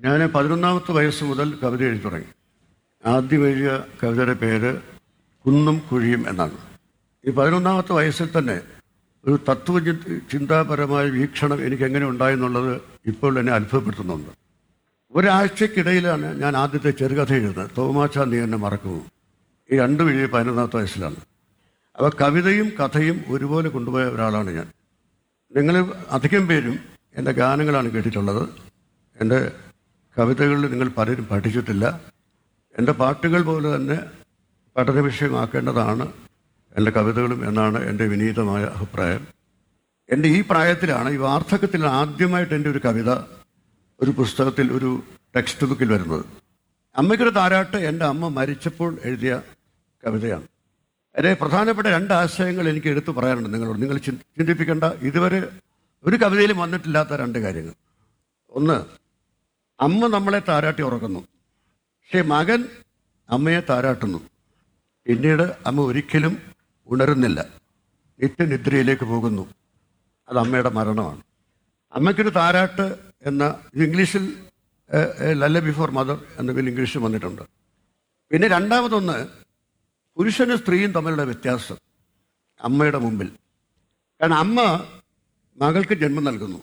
ഞാൻ 11ാമത്തെ വയസ്സ് മുതൽ കവിത എഴുതി തുടങ്ങി. ആദ്യം എഴുതിയ കവിതയുടെ പേര് കുന്നും കുഴിയും എന്നാണ്. ഈ 11ാമത്തെ വയസ്സിൽ തന്നെ ഒരു ചിന്താപരമായ വീക്ഷണം എനിക്ക് എങ്ങനെ ഉണ്ടായെന്നുള്ളത് ഇപ്പോൾ എന്നെ അത്ഭുതപ്പെടുത്തുന്നുണ്ട്. ഒരാഴ്ചക്കിടയിലാണ് ഞാൻ ആദ്യത്തെ ചെറുകഥ എഴുതുന്നത്. തോമാച്ച നീ എന്നെ മറക്കുമോ. ഈ രണ്ടും എഴുതിയ 11ാമത്തെ വയസ്സിലാണ്. അപ്പോൾ കവിതയും കഥയും ഒരുപോലെ കൊണ്ടുപോയ ഒരാളാണ് ഞാൻ. നിങ്ങൾ അധികം പേരും എൻ്റെ ഗാനങ്ങളാണ് കേട്ടിട്ടുള്ളത്. എൻ്റെ കവിതകളിൽ നിങ്ങൾ പലരും പഠിച്ചിട്ടില്ല. എൻ്റെ പാട്ടുകൾ പോലെ തന്നെ പഠന വിഷയമാക്കേണ്ടതാണ് എൻ്റെ കവിതകളും എന്നാണ് എൻ്റെ വിനീതമായ അഭിപ്രായം. എൻ്റെ ഈ പ്രായത്തിലാണ്, ഈ വാർദ്ധക്യത്തിൽ ആദ്യമായിട്ട് എൻ്റെ ഒരു കവിത ഒരു പുസ്തകത്തിൽ, ഒരു ടെക്സ്റ്റ് ബുക്കിൽ വരുന്നത്. അമ്മയ്ക്കൊരു താരാട്ട് എൻ്റെ അമ്മ മരിച്ചപ്പോൾ എഴുതിയ കവിതയാണ്. അതിലെ പ്രധാനപ്പെട്ട 2 ആശയങ്ങൾ എനിക്ക് എടുത്തു പറയാനുണ്ട് നിങ്ങളോട്. നിങ്ങൾ ചിന്തിപ്പിക്കേണ്ട, ഇതുവരെ ഒരു കവിതയിലും വന്നിട്ടില്ലാത്ത 2 കാര്യങ്ങൾ. ഒന്ന്, അമ്മ നമ്മളെ താരാട്ടി ഉറക്കുന്നു, പക്ഷേ മകൻ അമ്മയെ താരാട്ടുന്നു. പിന്നീട് അമ്മ ഒരിക്കലും ഉണരുന്നില്ല, നിത്യനിദ്രയിലേക്ക് പോകുന്നു. അത് അമ്മയുടെ മരണമാണ്. അമ്മയ്ക്കൊരു താരാട്ട് എന്ന, ഇംഗ്ലീഷിൽ ലല്ല ബിഫോർ മദർ എന്ന ഇംഗ്ലീഷിൽ വന്നിട്ടുണ്ട്. പിന്നെ രണ്ടാമതൊന്ന്, പുരുഷനും സ്ത്രീയും തമ്മിലുള്ള വ്യത്യാസം അമ്മയുടെ മുമ്പിൽ. കാരണം അമ്മ മകൾക്ക് ജന്മം നൽകുന്നു,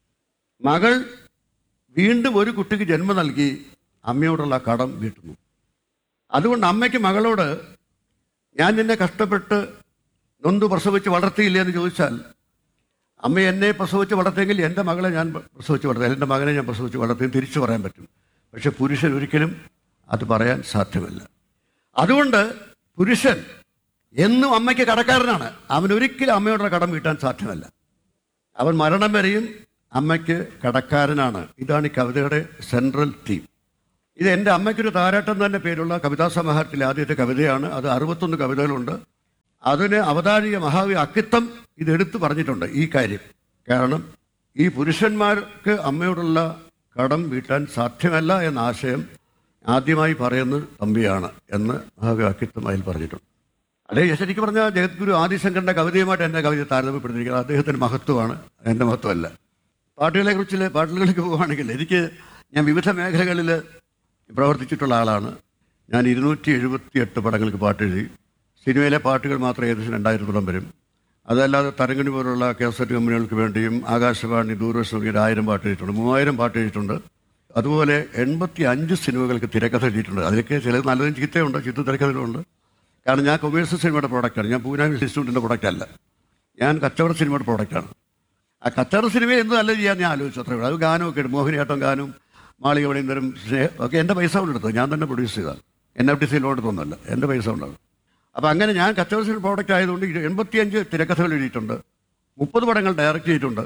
മകൾ വീണ്ടും ഒരു കുട്ടിക്ക് ജന്മം നൽകി അമ്മയോടുള്ള കടം വീട്ടുന്നു. അതുകൊണ്ട് അമ്മയ്ക്ക് മകളോട്, ഞാൻ നിന്നെ കഷ്ടപ്പെട്ട് നൊന്ത് പ്രസവിച്ച് വളർത്തിയില്ലേ എന്ന് ചോദിച്ചാൽ, അമ്മ എന്നെ പ്രസവിച്ച് വളർത്തിയെങ്കിൽ എൻ്റെ മകളെ ഞാൻ പ്രസവിച്ച് വളർത്തി, എൻ്റെ മകനെ ഞാൻ പ്രസവിച്ച് വളർത്തി തിരിച്ചു പറയാൻ പറ്റും. പക്ഷെ പുരുഷൻ ഒരിക്കലും അത് പറയാൻ സാധ്യമല്ല. അതുകൊണ്ട് പുരുഷൻ എന്നും അമ്മയ്ക്ക് കടക്കാരനാണ്. അവനൊരിക്കലും അമ്മയോടുള്ള കടം വീട്ടാൻ സാധ്യമല്ല. അവൻ മരണം വരെയും അമ്മയ്ക്ക് കടക്കാരനാണ്. ഇതാണ് ഈ കവിതയുടെ സെൻട്രൽ തീം. ഇത് എൻ്റെ അമ്മയ്ക്കൊരു താരാട്ടം തന്നെ പേരുള്ള കവിതാ സമാഹാരത്തിലെ ആദ്യത്തെ കവിതയാണ്. അത് 61 കവിതകളുണ്ട്. അതിന് അവതാരിക മഹാകവി അക്കിത്തം ഇതെടുത്തു പറഞ്ഞിട്ടുണ്ട് ഈ കാര്യം. കാരണം ഈ പുരുഷന്മാർക്ക് അമ്മയോടുള്ള കടം വീട്ടാൻ സാധ്യമല്ല എന്ന ആശയം ആദ്യമായി പറയുന്നത് തമ്പിയാണ് എന്ന് മഹാകവി അക്കിത്തം അതിൽ പറഞ്ഞിട്ടുണ്ട്. അതേ ശരിക്കും പറഞ്ഞാൽ ജഗദ്ഗുരു ആദിശങ്കറിൻ്റെ കവിതയുമായിട്ട് എൻ്റെ കവിത താരതമ്യപ്പെടുത്തിയിരിക്കുന്നത്. അദ്ദേഹത്തിൻ്റെ മഹത്വമാണ്, എൻ്റെ മഹത്വമല്ല. പാട്ടുകളിലേക്ക് പോവുകയാണെങ്കിൽ, ഞാൻ വിവിധ മേഖലകളിൽ പ്രവർത്തിച്ചിട്ടുള്ള ആളാണ്. ഞാൻ 278 പടങ്ങൾക്ക് പാട്ടെഴുതി. സിനിമയിലെ പാട്ടുകൾ മാത്രം ഏകദേശം 2000 വരും. അതല്ലാതെ തരംഗിണി പോലുള്ള കാസറ്റ് കമ്പനികൾക്ക് വേണ്ടിയും ആകാശവാണി, ദൂരദർശൻ 1000 പാട്ട് എഴുതിയിട്ടുണ്ട്, 3000 പാട്ട് എഴുതിയിട്ടുണ്ട്. അതുപോലെ 85 സിനിമകൾക്ക് തിരക്കഥ എഴുതിയിട്ടുണ്ട്. അതിലൊക്കെ ചിലത് നല്ലതും ചീത്തയുണ്ട്, ചീത്ത തിരക്കഥകളുണ്ട്. കാരണം ഞാൻ കൊമേഴ്സ്യൽ സിനിമയുടെ പ്രോഡക്റ്റാണ്. ഞാൻ പൂനാ ഇൻസ്റ്റിറ്റ്യൂട്ടിൻ്റെ പ്രോഡക്റ്റല്ല, ഞാൻ കച്ചവട സിനിമയുടെ പ്രോഡക്റ്റാണ്. ആ കച്ചവട സിനിമയിൽ എന്ത് നല്ല ചെയ്യാൻ ഞാൻ ആലോചിച്ചു, അത്രേ ഉള്ളൂ. അത് ഗാനമൊക്കെ എടുക്കും, മോഹിനിയാട്ടം ഗാനം, മാളിക പണിന്തരം ഒക്കെ എൻ്റെ പൈസ കൊണ്ട് എടുത്തത്, ഞാൻ തന്നെ പ്രൊഡ്യൂസ് ചെയ്തതാണ്. NFT ലോടെടുത്തൊന്നുമല്ല, എൻ്റെ പൈസ കൊണ്ടാണ്. അപ്പോൾ അങ്ങനെ ഞാൻ കച്ചവട സിനിമ പ്രോഡക്റ്റ് ആയതുകൊണ്ട് 85 തിരക്കഥകൾ എഴുതിയിട്ടുണ്ട്, 30 പടങ്ങൾ ഡയറക്റ്റ് ചെയ്തിട്ടുണ്ട്,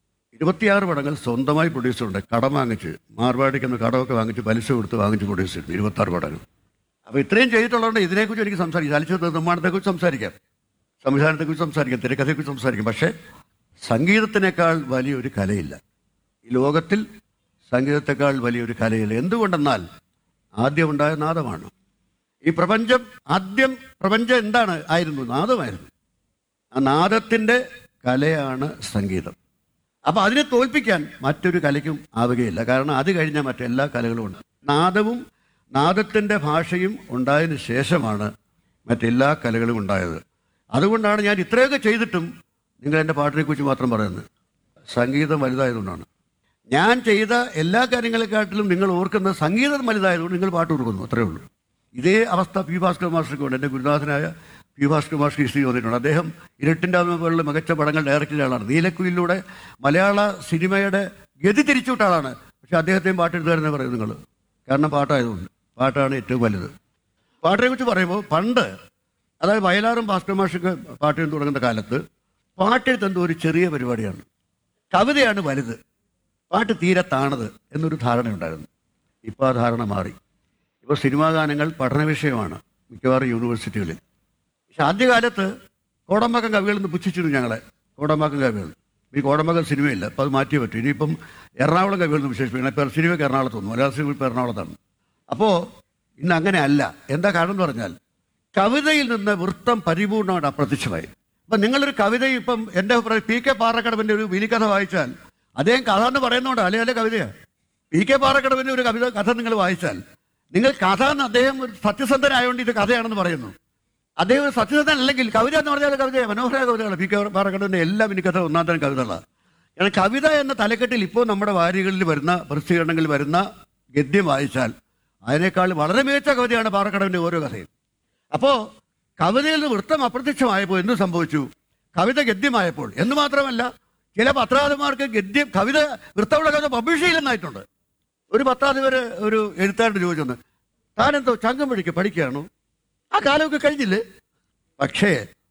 26 പടങ്ങൾ സ്വന്തമായി പ്രൊഡ്യൂസ് ചെയ്തിട്ടുണ്ട്. കടം വാങ്ങിച്ച്, മാർവാടിക്കുന്ന കടമൊക്കെ വാങ്ങിച്ച്, പലിശ കൊടുത്ത് വാങ്ങിച്ച് പ്രൊഡ്യൂസ് ചെയ്തിട്ടുണ്ട് 26 പടങ്ങൾ. അപ്പോൾ ഇത്രയും ചെയ്തിട്ടുള്ളതുകൊണ്ട് ഇതിനെക്കുറിച്ച് എനിക്ക് സംസാരിക്കാം. ചലച്ചിത്ര നിർമ്മാണത്തെക്കുറിച്ച് സംസാരിക്കാം, സംവിധാനത്തെക്കുറിച്ച് സംസാരിക്കാം, തിരക്കഥയെക്കുറിച്ച് സംസാരിക്കാം. പക്ഷേ സംഗീതത്തിനേക്കാൾ വലിയൊരു കലയില്ല ഈ ലോകത്തിൽ. സംഗീതത്തെക്കാൾ വലിയൊരു കലയില്ല. എന്തുകൊണ്ടെന്നാൽ ആദ്യം ഉണ്ടായ നാദമാണ്. ഈ പ്രപഞ്ചം എന്താണ് ആയിരുന്നു? നാദമായിരുന്നു. ആ നാദത്തിൻ്റെ കലയാണ് സംഗീതം. അപ്പോൾ അതിനെ തോൽപ്പിക്കാൻ മറ്റൊരു കലയ്ക്കും ആവുകയില്ല. കാരണം അത് കഴിഞ്ഞാൽ മറ്റെല്ലാ കലകളും ഉണ്ട്. നാദവും നാദത്തിൻ്റെ ഭാഷയും ഉണ്ടായതിനു ശേഷമാണ് മറ്റെല്ലാ കലകളും ഉണ്ടായത്. അതുകൊണ്ടാണ് ഞാൻ ഇത്രയൊക്കെ ചെയ്തിട്ടും നിങ്ങൾ എൻ്റെ പാട്ടിനെക്കുറിച്ച് മാത്രം പറയുന്നത്. സംഗീതം വലുതായതുകൊണ്ടാണ്. ഞാൻ ചെയ്ത എല്ലാ കാര്യങ്ങളെക്കാട്ടിലും നിങ്ങൾ ഓർക്കുന്നത് സംഗീതം വലുതായതുകൊണ്ട് നിങ്ങൾ പാട്ട് ഓർക്കുന്നു, അത്രയേ ഉള്ളൂ. ഇതേ അവസ്ഥ പി ഭാസ്കർ മാസ്റ്റർക്ക് ഉണ്ട്. എൻ്റെ ഗുരുനാഥനായ പി ഭാസ്കർ മാസ്റ്റർ ഹിസ്റ്ററി വന്നിട്ടുണ്ട്. അദ്ദേഹം ഇരട്ടിൻ്റെ പോലുള്ള മികച്ച പടങ്ങൾ ഡയറക്റ്റ് ചെയ്ത ആളാണ്. നീലക്കുയിലൂടെ മലയാള സിനിമയുടെ ഗതി തിരിച്ചുവിട്ട ആളാണ്. പക്ഷേ അദ്ദേഹത്തെയും പാട്ടെഴുതുകാരെന്നെ പറയും നിങ്ങൾ. കാരണം പാട്ടായതുകൊണ്ട്. പാട്ടാണ് ഏറ്റവും വലുത്. പാട്ടിനെക്കുറിച്ച് പറയുമ്പോൾ പണ്ട്, അതായത് വയലാറും ഭാസ്കർ മാസ്റ്റർക്ക് പാട്ടെഴുതി തുടങ്ങുന്ന കാലത്ത് പാട്ടെഴുത്തെന്തോ ഒരു ചെറിയ പരിപാടിയാണ്, കവിതയാണ് വലുത്, പാട്ട് തീരെ താണത് എന്നൊരു ധാരണയുണ്ടായിരുന്നു. ഇപ്പോൾ ആ ധാരണ മാറി. ഇപ്പോൾ സിനിമാ ഗാനങ്ങൾ പഠന വിഷയമാണ് മിക്കവാറും യൂണിവേഴ്സിറ്റികളിൽ. പക്ഷെ ആദ്യകാലത്ത് കോടമ്പാക്കം കവികളെന്ന് പുച്ഛിച്ചിരുന്നു ഞങ്ങളെ. കോടമ്പാക്കം കവികൾ, ഈ കോടമ്പാക്കം സിനിമയില്ല, അപ്പോൾ അത് മാറ്റിയേ പറ്റും. ഇനിയിപ്പം എറണാകുളം കവികളെന്ന് വിശേഷിപ്പിക്കണം. ഇപ്പോൾ സിനിമയ്ക്ക് എറണാകുളത്ത് വന്നു, മലയാള സിനിമ ഇപ്പോൾ എറണാകുളത്താണ്. അപ്പോൾ ഇന്ന് അങ്ങനെ അല്ല. എന്താ കാരണം എന്ന് പറഞ്ഞാൽ കവിതയിൽ നിന്ന് വൃത്തം പരിപൂർണ്ണമായിട്ട് അപ്രത്യക്ഷമായി. അപ്പം നിങ്ങളൊരു കവിത, ഇപ്പം എൻ്റെ PK പാറക്കടവിൻ്റെ ഒരു വിലിക്കഥ വായിച്ചാൽ അദ്ദേഹം കഥ എന്ന് പറയുന്നതുകൊണ്ട് അല്ലേ കവിതയാണ്. പി കെ പാറക്കടവിൻ്റെ ഒരു കഥ നിങ്ങൾ വായിച്ചാൽ നിങ്ങൾ കഥ എന്ന് അദ്ദേഹം ഒരു സത്യസന്ധനായതുകൊണ്ട് ഇത് കഥയാണെന്ന് പറയുന്നു. അദ്ദേഹം ഒരു സത്യസന്ധൻ അല്ലെങ്കിൽ കവിത എന്ന് പറഞ്ഞാൽ കവിത മനോഹരമായ കവിതകളാണ്. പി കെ പാറക്കടവിൻ്റെ എല്ലാ മിനിക്കഥ ഒന്നാം തരം കവിതകളാണ്. കാരണം കവിത എന്ന തലക്കെട്ടിൽ ഇപ്പോൾ നമ്മുടെ വാരികളിൽ വരുന്ന പ്രസിദ്ധീകരണങ്ങളിൽ വരുന്ന ഗദ്യം വായിച്ചാൽ അതിനേക്കാൾ വളരെ മികച്ച കവിതയാണ് പാറക്കടവിൻ്റെ ഓരോ കഥയും. അപ്പോൾ കവിതയിൽ നിന്ന് വൃത്തം അപ്രത്യക്ഷമായപ്പോൾ എന്ത് സംഭവിച്ചു? കവിത ഗദ്യമായപ്പോൾ എന്ന് മാത്രമല്ല, ചില പത്രാധിപന്മാർക്ക് ഗദ്യം കവിത വൃത്തമുള്ള കവിത പബ്ലിഷ് ചെയ്യില്ലെന്നായിട്ടുണ്ട്. ഒരു പത്രാധിപർ ഒരു എഴുത്താണ്ട് ചോദിച്ചൊന്ന്, താനെന്തോ ചങ്കം പിടിക്കുക പഠിക്കുകയാണോ? ആ കാലമൊക്കെ കഴിഞ്ഞില്ലേ? പക്ഷേ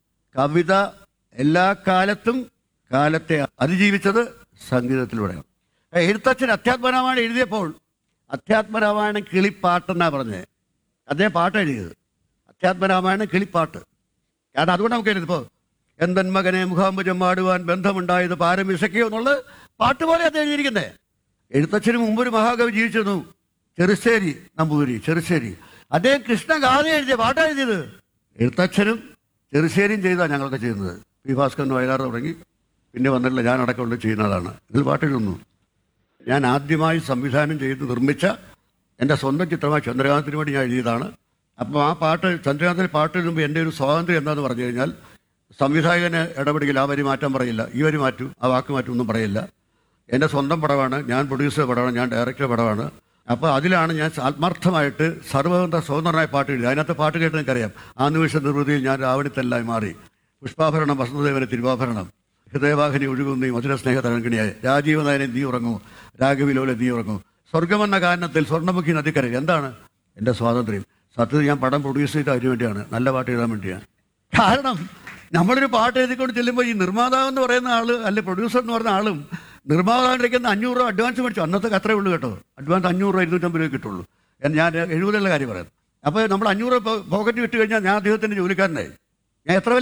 കവിത എല്ലാ കാലത്തും കാലത്തെ അതിജീവിച്ചത് സംഗീതത്തിലൂടെയാണ്. എഴുത്തച്ഛൻ അധ്യാത്മരാമായണം എഴുതിയപ്പോൾ അധ്യാത്മരാമായണം കിളിപ്പാട്ടെന്നാ പറഞ്ഞത്. അദ്ദേഹം പാട്ട് എഴുതിയത് അധ്യാത്മരാമായണം കിളിപ്പാട്ട്. കാരണം അതുകൊണ്ട് നമുക്ക് എഴുതിപ്പോൾ എന്തൻ മകനെ മുഖാംബുജം പാടുവാൻ ബന്ധമുണ്ടായത് പാരം വിശക്കിയോ എന്നുള്ളത് പാട്ട് പോലെ അത് എഴുതിയിരിക്കുന്നത്. എഴുത്തച്ഛന് മുമ്പൊരു മഹാകവി ജീവിച്ചിരുന്നു, ചെറുശ്ശേരി നമ്പൂതിരി. ചെറുശ്ശേരി അദ്ദേഹം കൃഷ്ണഗാഥ എഴുതിയ പാട്ടാണ് എഴുതിയത്. എഴുത്തച്ഛനും ചെറുശ്ശേരിയും ചെയ്താണ് ഞങ്ങളൊക്കെ ചെയ്യുന്നത്. പി ഭാസ്കരൻ വയലാർ തുടങ്ങി പിന്നെ വന്നിട്ടുള്ള ഞാൻ അടക്കമുള്ള ചെയ്യുന്നതാണ്. ഇതിൽ പാട്ട് എഴുതുന്നു. ഞാൻ ആദ്യമായി സംവിധാനം ചെയ്ത് നിർമ്മിച്ച എൻ്റെ സ്വന്തം ചിത്രമായ ചന്ദ്രകാന്തത്തിന് വേണ്ടി ഞാൻ എഴുതിയതാണ്. അപ്പോൾ ആ പാട്ട് ചന്ദ്രകാന്തന് പാട്ട് എഴുതുമ്പോൾ എൻ്റെ ഒരു സ്വാതന്ത്ര്യം എന്താണെന്ന് പറഞ്ഞു കഴിഞ്ഞാൽ, സംവിധായകന് ഇടപെടില്ല, ആ വരി മാറ്റാൻ പറയില്ല, ഈ വരി മാറ്റും, ആ വാക്ക് മാറ്റും ഒന്നും പറയില്ല. എൻ്റെ സ്വന്തം പടമാണ്, ഞാൻ പ്രൊഡ്യൂസർ പടമാണ്, ഞാൻ ഡയറക്ടർ പടമാണ്. അപ്പോൾ അതിലാണ് ഞാൻ ആത്മാർത്ഥമായിട്ട് സ്വതന്ത്രനായ പാട്ട് എഴുതി. അതിനകത്ത് പാട്ട് കേട്ട് എനിക്കറിയാം. ആ നിമിഷ നിർവൃതിയിൽ ഞാൻ രാവണിത്തല്ലായി മാറി, പുഷ്പാഭരണം വസന്തദേവന് തിരുവാഭരണം, ഹൃദയവാഹിനി ഒഴുകുന്ന മധുര സ്നേഹ തരങ്കിണിയായി, രാജീവനായനെ നീ ഉറങ്ങൂ, രാഘവിലോലെ നീ ഉറങ്ങൂ, സ്വർഗമെന്ന കാരണത്തിൽ സ്വർണ്ണമുഖി നദിക്കരയിൽ. എന്താണ് എൻ്റെ സ്വാതന്ത്ര്യം? സത്യത്തിൽ ഞാൻ പടം പ്രൊഡ്യൂസ് ചെയ്ത അതിന് വേണ്ടിയാണ്, നല്ല പാട്ട് എഴുതാൻ വേണ്ടിയാണ്. കാരണം നമ്മളൊരു പാട്ട് എഴുതിക്കൊണ്ട് ചെല്ലുമ്പോൾ ഈ നിർമ്മാതാവ് എന്ന് പറയുന്ന ആൾ, അല്ലെ പ്രൊഡ്യൂസർ എന്ന് പറയുന്ന ആളും നിർമ്മാതാവിൻ്റെ 500 രൂപ അഡ്വാൻസ് മേടിച്ചു. അന്നത്തെ അത്രേ ഉള്ളൂ കേട്ടോ. അഡ്വാൻസ് 500 രൂപ 250 രൂപ കിട്ടുള്ളൂ. ഞാൻ 70 കാര്യം പറയാം. അപ്പോൾ നമ്മൾ 500 രൂപ പോക്കറ്റ് വിട്ട് കഴിഞ്ഞാൽ ഞാൻ അദ്ദേഹത്തിൻ്റെ ജോലിക്കാരനായി. ഞാൻ എത്ര